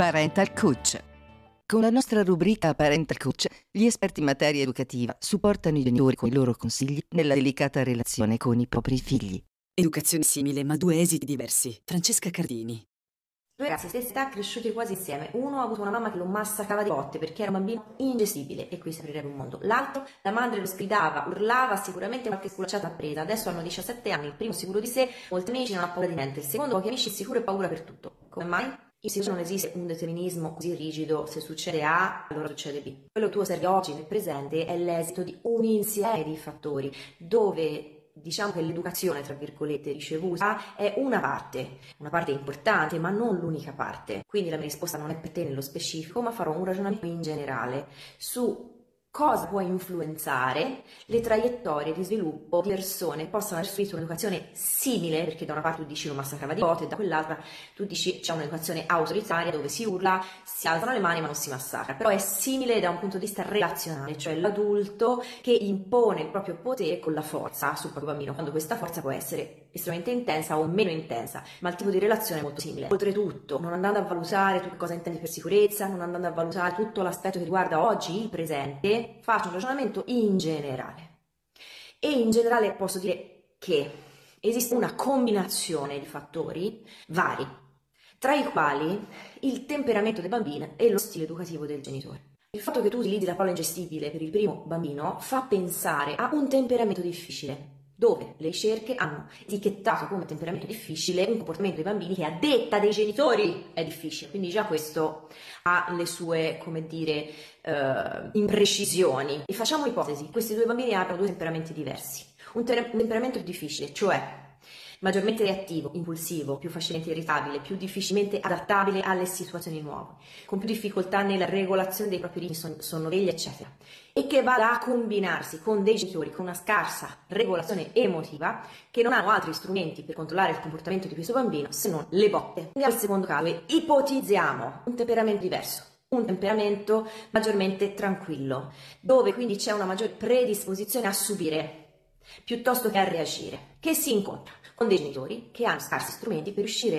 Parental Coach. Con la nostra rubrica Parental Coach, gli esperti in materia educativa supportano i genitori con i loro consigli nella delicata relazione con i propri figli. Educazione simile ma due esiti diversi. Francesca Cardini. Due ragazzi stessa età cresciuti quasi insieme. Uno ha avuto una mamma che lo massacrava di botte perché era un bambino ingestibile e qui si aprirebbe un mondo. L'altro, la madre lo sgridava, urlava, sicuramente qualche sculacciata ha presa. Adesso hanno 17 anni, il primo sicuro di sé, molti amici, non ha paura di niente. Il secondo, pochi amici, sicuro e paura per tutto. Come mai? In psicologia non esiste un determinismo così rigido, se succede A, allora succede B. Quello che tu osservi oggi nel presente è l'esito di un insieme di fattori, dove diciamo che l'educazione, tra virgolette, ricevuta è una parte importante, ma non l'unica parte. Quindi la mia risposta non è per te nello specifico, ma farò un ragionamento in generale su cosa può influenzare le traiettorie di sviluppo di persone che possano aver subito un'educazione simile, perché da una parte tu dici lo massacrava di botte, e da quell'altra tu dici c'è un'educazione autoritaria dove si urla, si alzano le mani ma non si massacra, però è simile da un punto di vista relazionale, cioè l'adulto che impone il proprio potere con la forza sul proprio bambino, quando questa forza può essere estremamente intensa o meno intensa, ma il tipo di relazione è molto simile. Oltretutto, non andando a valutare tu che cosa intendi per sicurezza, non andando a valutare tutto l'aspetto che riguarda oggi il presente, faccio un ragionamento in generale. E in generale posso dire che esiste una combinazione di fattori vari, tra i quali il temperamento del bambino e lo stile educativo del genitore. Il fatto che tu utilizzi la parola ingestibile per il primo bambino fa pensare a un temperamento difficile, dove le ricerche hanno etichettato come temperamento difficile un comportamento dei bambini che a detta dei genitori è difficile, quindi già questo ha le sue, come dire, imprecisioni. E facciamo ipotesi, questi due bambini hanno due temperamenti diversi. Un temperamento difficile, cioè maggiormente reattivo, impulsivo, più facilmente irritabile, più difficilmente adattabile alle situazioni nuove, con più difficoltà nella regolazione dei propri ritmi, sonnoveglia, eccetera, e che va a combinarsi con dei genitori con una scarsa regolazione emotiva che non hanno altri strumenti per controllare il comportamento di questo bambino se non le botte. Quindi al secondo caso ipotizziamo un temperamento diverso, un temperamento maggiormente tranquillo, dove quindi c'è una maggiore predisposizione a subire piuttosto che a reagire, che si incontra con dei genitori che hanno scarsi strumenti per riuscire